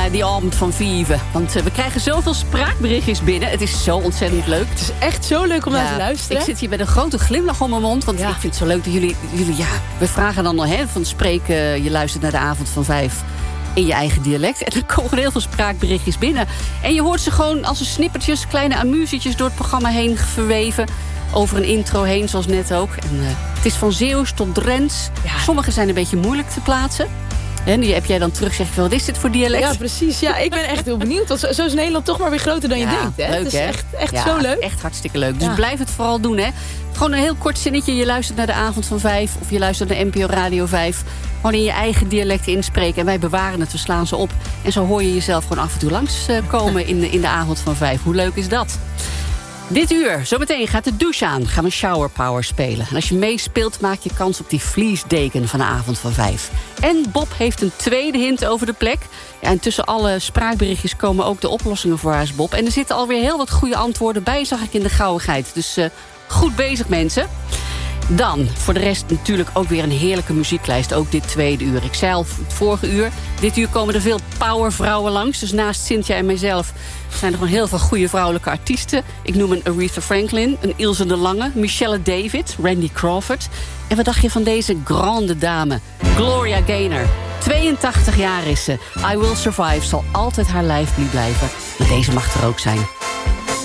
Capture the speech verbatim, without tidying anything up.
die avond van Vive. Want uh, we krijgen zoveel spraakberichtjes binnen. Het is zo ontzettend leuk. Het is echt zo leuk om ja, naar te luisteren. Ik zit hier met een grote glimlach om mijn mond. Want ja. ik vind het zo leuk dat jullie... jullie ja, we vragen dan al, hè, van spreken... Uh, je luistert naar de avond van vijf in je eigen dialect. En dan komen er heel veel spraakberichtjes binnen. En je hoort ze gewoon als een snippertjes, kleine amusetjes door het programma heen verweven. Over een intro heen, zoals net ook. En, uh, het is van Zeeuws tot Drents. Ja. Sommige zijn een beetje moeilijk te plaatsen. En die heb jij dan terug, zeg je, wat is dit voor dialect? Ja, precies. Ja, ik ben echt heel benieuwd. Want zo, zo is Nederland toch maar weer groter dan je ja, denkt. Hè? Leuk, het is hè? echt, echt ja, zo leuk. Echt hartstikke leuk. Dus ja. blijf het vooral doen, hè. Gewoon een heel kort zinnetje. Je luistert naar de avond van vijf. Of je luistert naar N P O Radio vijf. Gewoon in je eigen dialect inspreken. En wij bewaren het, we slaan ze op. En zo hoor je jezelf gewoon af en toe langskomen in de, in de avond van vijf. Hoe leuk is dat? Dit uur, zometeen gaat de douche aan. Gaan we Shower Power spelen. En als je meespeelt, maak je kans op die vliesdeken van de avond van vijf. En Bob heeft een tweede hint over de plek. Ja, en tussen alle spraakberichtjes komen ook de oplossingen voor haar, Bob. En er zitten alweer heel wat goede antwoorden bij, zag ik in de gauwigheid. Dus uh, goed bezig, mensen. Dan, voor de rest natuurlijk ook weer een heerlijke muzieklijst. Ook dit tweede uur. Ik zei al het vorige uur. Dit uur komen er veel powervrouwen langs. Dus naast Cynthia en mijzelf zijn er gewoon heel veel goede vrouwelijke artiesten. Ik noem een Aretha Franklin, een Ilse de Lange, Michelle David, Randy Crawford. En wat dacht je van deze grande dame? Gloria Gaynor. tweeëntachtig jaar is ze. I Will Survive zal altijd haar lijfblied blijven. Maar deze mag er ook zijn.